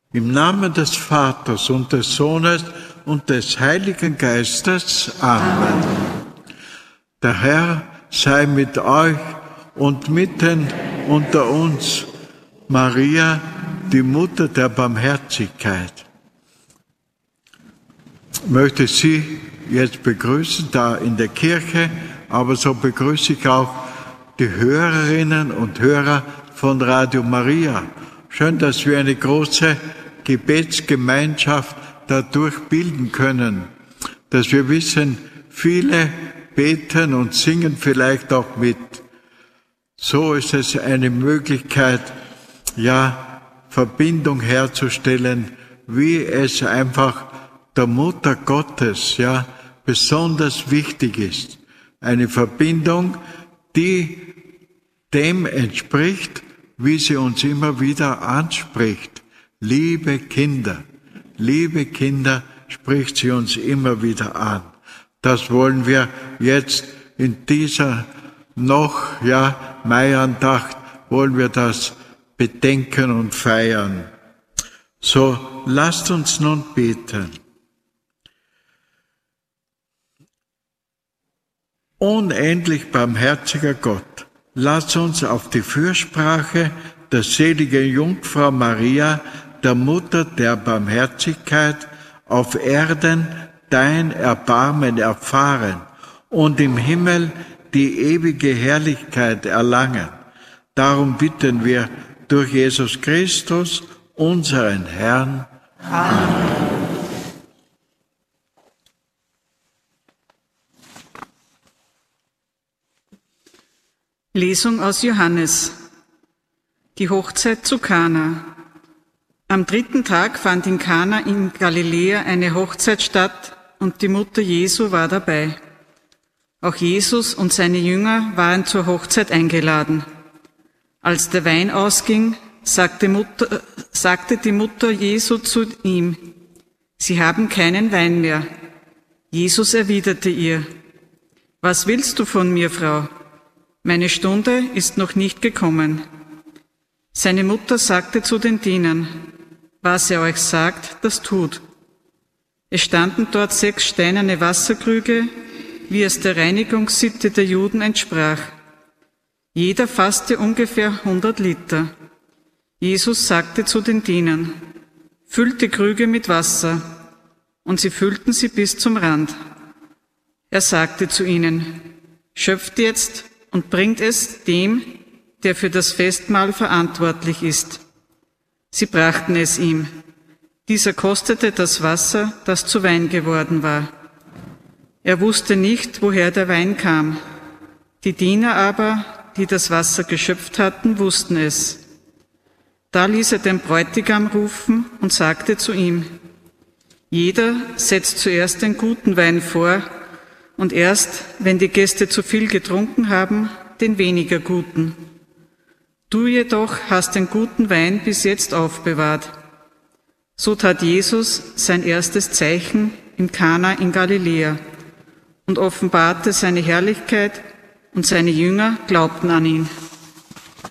Im Namen des Vaters und des Sohnes und des Heiligen Geistes. Amen. Der Herr sei mit euch und mitten unter uns Maria, die Mutter der Barmherzigkeit. Ich möchte Sie jetzt begrüßen, da in der Kirche, aber so begrüße ich auch die Hörerinnen und Hörer von Radio Maria. Schön, dass wir eine große Gebetsgemeinschaft dadurch bilden können, dass wir wissen, viele beten und singen vielleicht auch mit. So ist es eine Möglichkeit, Verbindung herzustellen, wie es einfach der Mutter Gottes, besonders wichtig ist. Eine Verbindung, die dem entspricht, wie sie uns immer wieder anspricht. Liebe Kinder, spricht sie uns immer wieder an. Das wollen wir jetzt in dieser Maiandacht, wollen wir das bedenken und feiern. So, lasst uns nun beten. Unendlich barmherziger Gott, lass uns auf die Fürsprache der seligen Jungfrau Maria, der Mutter der Barmherzigkeit, auf Erden dein Erbarmen erfahren und im Himmel die ewige Herrlichkeit erlangen. Darum bitten wir durch Jesus Christus, unseren Herrn. Amen. Lesung aus Johannes. Die Hochzeit zu Kana. Am 3. Tag fand in Kana in Galiläa eine Hochzeit statt und die Mutter Jesu war dabei. Auch Jesus und seine Jünger waren zur Hochzeit eingeladen. Als der Wein ausging, sagte die Mutter Jesu zu ihm: Sie haben keinen Wein mehr. Jesus erwiderte ihr: Was willst du von mir, Frau? Meine Stunde ist noch nicht gekommen. Seine Mutter sagte zu den Dienern: Was er euch sagt, das tut. Es standen dort 6 steinerne Wasserkrüge, wie es der Reinigungssitte der Juden entsprach. Jeder fasste ungefähr 100 Liter. Jesus sagte zu den Dienern: Füllt die Krüge mit Wasser. Und sie füllten sie bis zum Rand. Er sagte zu ihnen: Schöpft jetzt und bringt es dem, der für das Festmahl verantwortlich ist. Sie brachten es ihm. Dieser kostete das Wasser, das zu Wein geworden war. Er wusste nicht, woher der Wein kam. Die Diener aber, die das Wasser geschöpft hatten, wussten es. Da ließ er den Bräutigam rufen und sagte zu ihm: Jeder setzt zuerst den guten Wein vor und erst, wenn die Gäste zu viel getrunken haben, den weniger guten. Du jedoch hast den guten Wein bis jetzt aufbewahrt. So tat Jesus sein erstes Zeichen in Kana in Galiläa und offenbarte seine Herrlichkeit, und seine Jünger glaubten an ihn.